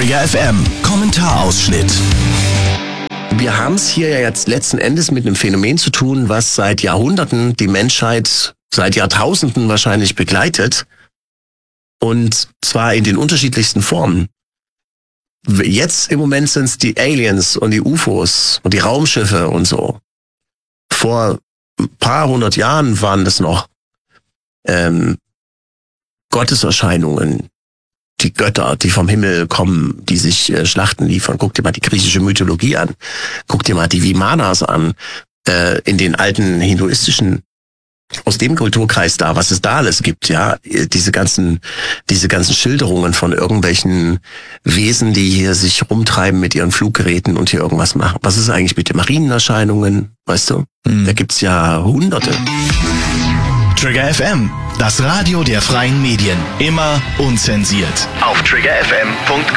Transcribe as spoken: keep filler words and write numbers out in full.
Trigger F M, Kommentarausschnitt. Wir haben es hier ja jetzt letzten Endes mit einem Phänomen zu tun, was seit Jahrhunderten die Menschheit, seit Jahrtausenden wahrscheinlich begleitet. Und zwar in den unterschiedlichsten Formen. Jetzt im Moment sind es die Aliens und die U F Os und die Raumschiffe und so. Vor ein paar hundert Jahren waren das noch ähm, Gotteserscheinungen, die Götter, die vom Himmel kommen, die sich äh, Schlachten liefern. Guck dir mal die griechische Mythologie an. Guck dir mal die Vimanas an. Äh, in den alten hinduistischen, aus dem Kulturkreis da, was es da alles gibt, ja. Diese ganzen, diese ganzen Schilderungen von irgendwelchen Wesen, die hier sich rumtreiben mit ihren Fluggeräten und hier irgendwas machen. Was ist eigentlich mit den Marienerscheinungen, weißt du? Mhm. Da gibt's ja Hunderte. Trigger F M, das Radio der freien Medien. Immer unzensiert. Auf trigger f m punkt com